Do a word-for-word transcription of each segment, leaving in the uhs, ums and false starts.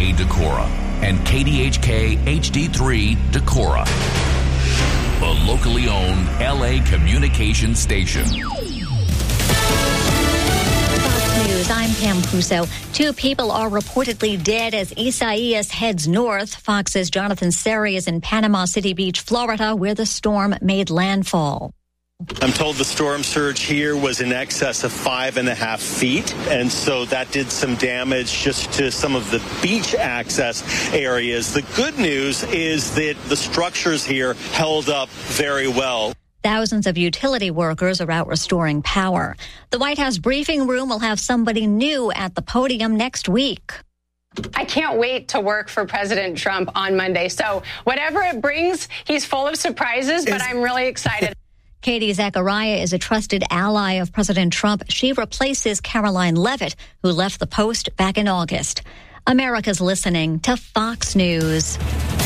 A Decorah and K D H K H D three Decorah, the locally owned L A communications station. News. I'm Pam Puso. Two people are reportedly dead as Isaias heads north. Fox's Jonathan Seri is in Panama City Beach, Florida, where the storm made landfall. I'm told the storm surge here was in excess of five and a half feet, and so that did some damage just to some of the beach access areas. The good news is that the structures here held up very well. Thousands of utility workers are out restoring power. The White House briefing room will have somebody new at the podium next week. I can't wait to work for President Trump on Monday. So whatever it brings, he's full of surprises, but I'm really excited. Katie Zachariah is a trusted ally of President Trump. She replaces Caroline Leavitt, who left the post back in August. America's listening to Fox News.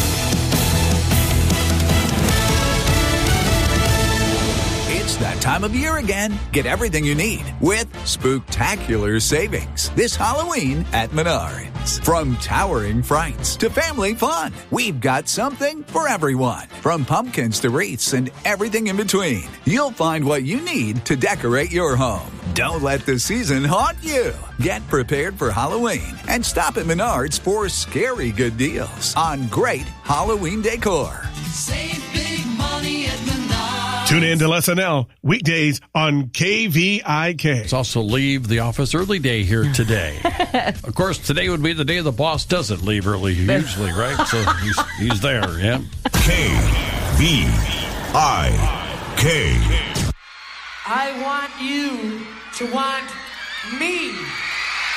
It's that time of year again. Get everything you need with Spooktacular Savings this Halloween at Menards. From towering frights to family fun, we've got something for everyone. From pumpkins to wreaths and everything in between, you'll find what you need to decorate your home. Don't let the season haunt you. Get prepared for Halloween and stop at Menards for scary good deals on great Halloween decor. Save big money at Menards. Tune in to S N L weekdays on K V I K. It's also leave the office early day here today. Of course, today would be the day the boss doesn't leave early, usually, right? So he's, he's there, yeah. K V I K. I want you to want me.